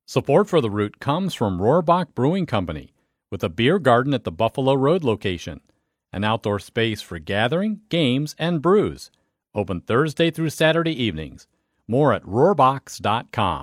Support for The Root comes from Rohrbach Brewing Company, with a beer garden at the Buffalo Road location, an outdoor space for gathering, games, and brews. Open Thursday through Saturday evenings. More at rohrbachs.com.